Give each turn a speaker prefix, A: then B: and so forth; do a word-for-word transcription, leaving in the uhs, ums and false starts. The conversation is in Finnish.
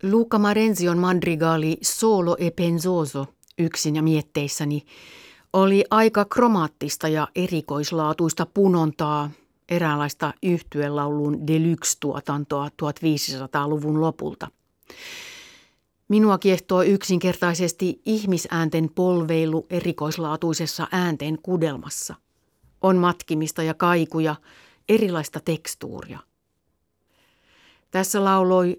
A: Luca Marenzion madrigaali Solo e pensoso, yksin ja mietteissäni, oli aika kromaattista ja erikoislaatuista punontaa, eräänlaista yhtyelaulun deluxe-tuotantoa viisitoistasadan lopulta. Minua kiehtoo yksinkertaisesti ihmisäänten polveilu erikoislaatuisessa äänten kudelmassa. On matkimista ja kaikuja, erilaista tekstuuria. Tässä lauloi